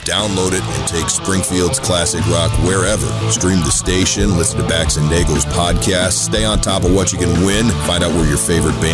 Download it and take Springfield's classic rock wherever. Stream the station, listen to Bax and Nagel's podcast, stay on top of what you can win, find out where your favorite band